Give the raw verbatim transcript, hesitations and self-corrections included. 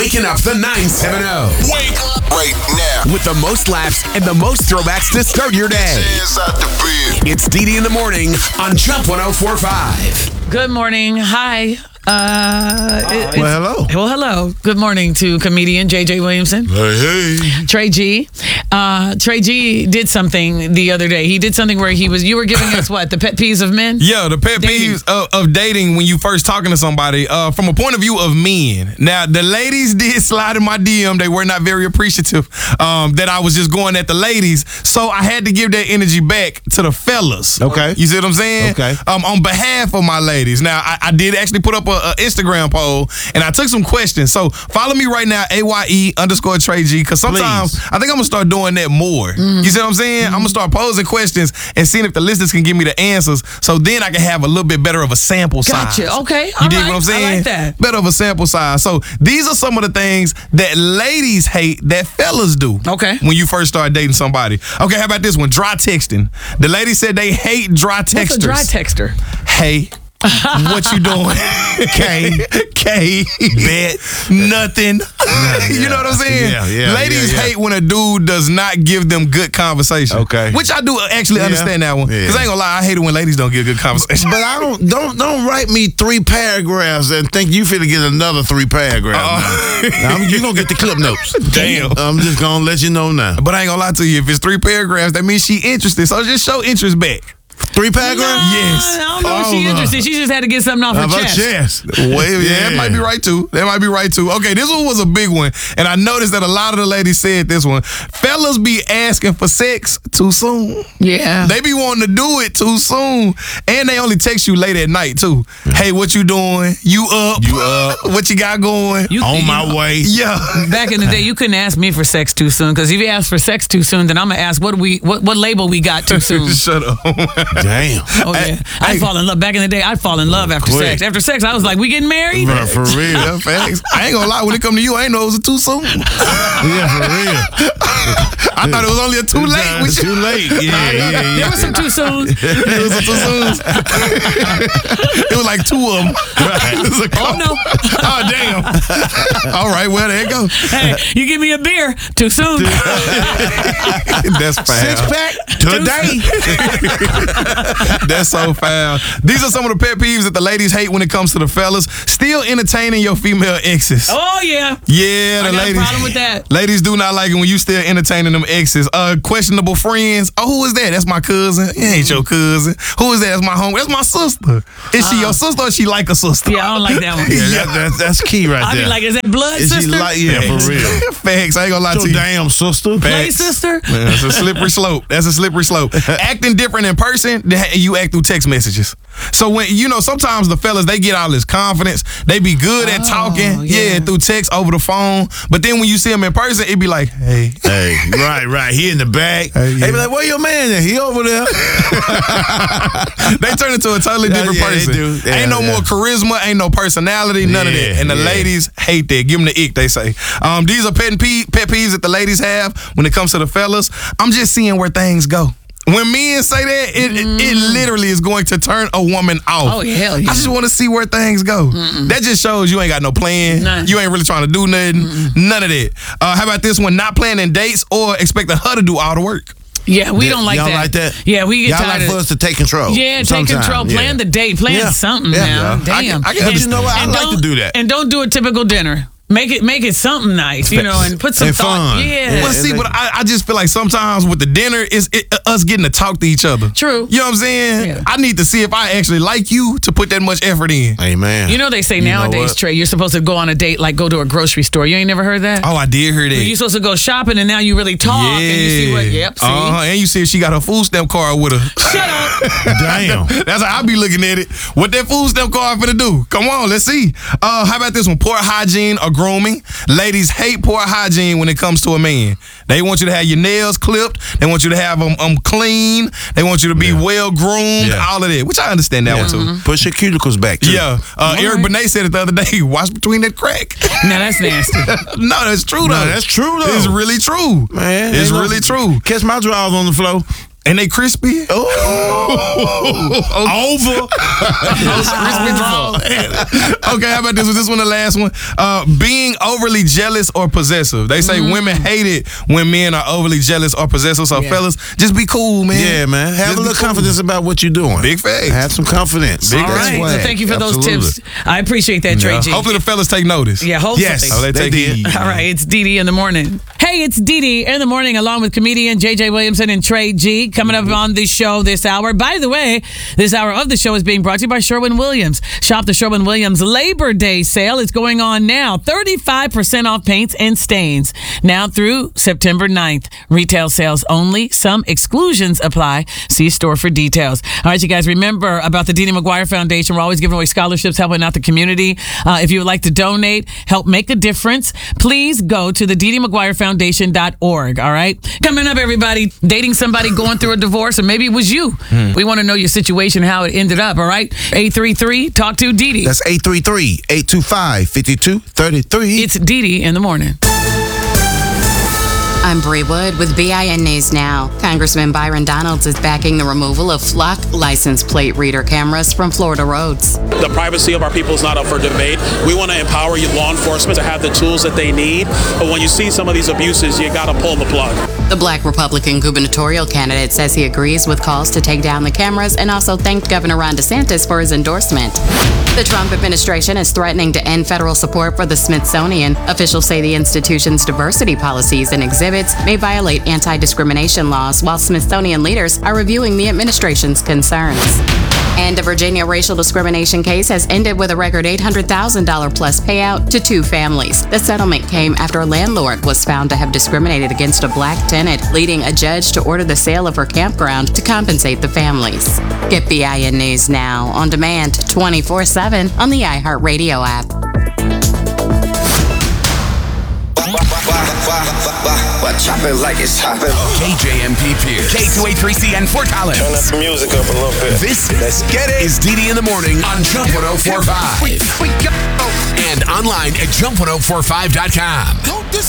Waking up the nine seven zero. Wake up right now. With the most laughs and the most throwbacks to start your day. Hands out the bed. It's Dee Dee in the morning on Jump one oh four point five. Good morning. Hi. Uh, it, well, hello. Well, hello. Good morning to comedian J J Williamson. Hey, hey. Trey G. Uh, Trey G did something the other day. He did something where he was, you were giving us what? The pet peeves of men? Yeah, the pet Dating. peeves of, of dating when you first talking to somebody uh, from a point of view of men. Now, the ladies did slide in my D M. They were not very appreciative um, that I was just going at the ladies. So I had to give that energy back to the fellas. Okay. You see what I'm saying? Okay. Um, on behalf of my ladies. Now, I, I did actually put up a, a Instagram poll, and I took some questions. So follow me right now, A Y E underscore Trey G, because sometimes Please. I think I'm going to start doing that more. Mm-hmm. You see what I'm saying? Mm-hmm. I'm going to start posing questions and seeing if the listeners can give me the answers, so then I can have a little bit better of a sample size. Gotcha. Okay. You All dig right. what I'm saying? I like that. Better of a sample size. So these are some of the things that ladies hate that fellas do. Okay. When you first start dating somebody. Okay, how about this one? Dry texting. The ladies said they hate dry texters. What's a dry texter? Hey, what you doing? K, K, bet, nothing. Yeah, You know what I'm saying? Yeah, yeah, Ladies yeah, yeah. hate when a dude does not give them good conversation. Okay. Which I do actually Yeah. understand that one. Because Yeah. I ain't gonna lie, I hate it when ladies don't give good conversation. But I don't don't don't write me three paragraphs and think you finna get another three paragraphs. Uh-uh. now. Now, you gonna get the clip notes. Damn. I'm just gonna let you know now. But I ain't gonna lie to you, if it's three paragraphs, that means she interested. So just show interest back. Three paragraphs? Yes. I don't know if Oh, she's no. interested. She just had to get something off How her about chest. chest? Well, yeah, that might be right too. That might be right too. Okay, this one was a big one, and I noticed that a lot of the ladies said this one. Fellas be asking for sex too soon. Yeah. They be wanting to do it too soon, and they only text you late at night too. Hey, what you doing? You up? You up? What you got going? You- On you my know, way. Yeah. Back in the day, you couldn't ask me for sex too soon, because if you ask for sex too soon, then I'm gonna ask what we what, what label we got too soon. Shut up. Damn. Oh yeah, Hey, I'd hey. fall in love. Back in the day, I'd fall in love after Quick. sex. After sex, I was like, "We getting married?" Bro, for real. Yeah, facts. I ain't gonna lie. When it come to you, I ain't know it was a too soon. Yeah, for real. I thought it was only a too late. It's With you. too late. Yeah, yeah, There yeah. was some too soon. It was a too soon. It was like two of them. It was a Oh couple. no! Oh damn! All right, well there you go. Hey, you give me a beer too soon. That's foul. Six pack today. That's so foul. These are some of the pet peeves that the ladies hate when it comes to the fellas. Still entertaining your female exes. Oh yeah. Yeah, the I got a ladies. problem with that. Ladies do not like it when you still entertaining them exes. Uh, questionable friends. Oh, who is that? That's my cousin. It ain't your cousin. Who is that? That's my home. That's my sister. Is she your sister or she like a sister? Yeah, I don't like that one. Yeah, that, that, that's key right I'd there. be like, "Is that blood Is she sister? like, yeah, for real. Facts. I ain't gonna lie So to you. damn sister. Play Facts. sister?" Man, that's a slippery slope. That's a slippery slope. Acting different in person than you act through text messages. So when you know, sometimes the fellas they get all this confidence. They be good at Oh, talking, yeah. yeah. through text over the phone. But then when you see them in person, it be like, hey, Hey, right, right. He in the back. Hey, Hey, yeah. be like, where your man at? He over there. they turn into a totally Yeah, different yeah, they person. do. Yeah, ain't no yeah. more charisma, ain't no personality, none of Yeah, that. And the yeah. ladies hate that. Give them the ick, they say. Um, these are pet, pe- pet peeves that the ladies have when it comes to the fellas. I'm just seeing where things go. When men say that, it, it, it literally is going to turn a woman off. Oh, hell yeah. I just want to see where things go. That just shows you ain't got no plan. None. You ain't really trying to do nothing. None of that. Uh, how about this one? Not planning dates or expecting her to do all the work. Yeah, we don't like Y'all that. like that? Yeah, we get Y'all tired like of for us to take control. Yeah, take sometime, control. yeah. Plan the date. Plan Yeah. something Yeah. now. Yeah. I Damn. can- I can You know what? I and like to don't- do that. And don't do a typical dinner. Make it make it something nice, you know, and put some And thought. fun. Yeah. But see, and but I, I just feel like sometimes with the dinner, it's it, us getting to talk to each other. True. You know what I'm saying? Yeah. I need to see if I actually like you to put that much effort in. Hey, man. You know they say You know nowadays, what? Trey, you're supposed to go on a date like go to a grocery store. You ain't never heard that? Oh, I did hear that. You're supposed to go shopping and now you really talk and you see what, yep, see? Uh-huh. And you see if she got her food stamp card with her. Shut up. Damn. That's how I be looking at it. What that food stamp card finna do? Come on, let's see. Uh, how about this one? Poor hygiene or grooming. Ladies hate poor hygiene when it comes to a man. They want you to have your nails clipped. They want you to have them um, clean. They want you to be Yeah. well groomed. Yeah. All of that, which I understand that Yeah. one too. Mm-hmm. Push your cuticles back, too. Yeah, uh, Eric right. Benet said it the other day. Watch between that crack. Now that's nasty. No, that's true though. No, that's true, though. It's really true. Man, it's ain't no- really true. Catch my drawers on the floor. and they crispy. Oh, Over. Okay, how about this one? This one, the last one. Uh, being overly jealous or possessive. They say women hate it when men are overly jealous or possessive. So, Yeah. fellas, just be cool, man. yeah, man. Have Just a be little cool. confidence about what you're doing. Big facts. Have some confidence. Big All right. swag. So thank you for those Absolutely. tips. I appreciate that, Trey Yeah. G. Hopefully the fellas take notice. Yeah, hopefully. Yes. Oh, they, They take did. heed. All right, it's Dee Dee in the morning. Hey, it's Dee Dee in the morning, along with comedian J J Williamson and Trey G, coming up on the show this hour. By the way, this hour of the show is being brought to you by Sherwin-Williams. Shop the Sherwin-Williams Labor Day sale. It's going on now. thirty-five percent off paints and stains. Now through September ninth. Retail sales only. Some exclusions apply. See store for details. All right, you guys, remember about the Dee Dee McGuire Foundation. We're always giving away scholarships, helping out the community. Uh, if you would like to donate, help make a difference, please go to the Dee Dee McGuire Foundation dot org. All right. Coming up, everybody, dating somebody going through a divorce, or maybe it was you. We want to know your situation, how it ended up. All right. eight three three talk to Dee Dee. That's eight three three, eight two five, five two three three. It's Dee Dee in the morning. I'm Bree Wood with B I N News Now. Congressman Byron Donalds is backing the removal of flock license plate reader cameras from Florida roads. The privacy of our people is not up for debate. We want to empower law enforcement to have the tools that they need. But when you see some of these abuses, you got to pull the plug. The Black Republican gubernatorial candidate says he agrees with calls to take down the cameras and also thanked Governor Ron DeSantis for his endorsement. The Trump administration is threatening to end federal support for the Smithsonian. Officials say the institution's diversity policies and exhibits may violate anti-discrimination laws, while Smithsonian leaders are reviewing the administration's concerns. And a Virginia racial discrimination case has ended with a record eight hundred thousand dollars plus payout to two families. The settlement came after a landlord was found to have discriminated against a black tenant, leading a judge to order the sale of her campground to compensate the families. Get B I N News now on demand twenty-four seven on the iHeartRadio app. Chop it like it's hopping. K J M P Pierce. K two eighty-three C N Fort Collins. Turn that music up a little bit. This Let's get it. is Dee Dee in the morning on Jump one oh four point five. And online at jump one oh four five dot com.